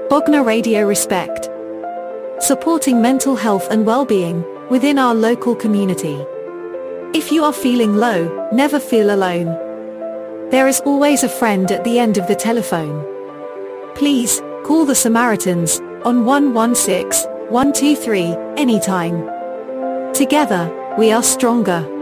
Bogner Radio Respect. Supporting mental health and well-being within our local community. If you are feeling low, never feel alone. There is always a friend at the end of the telephone. Please, call the Samaritans on 116 123 anytime. Together, we are stronger.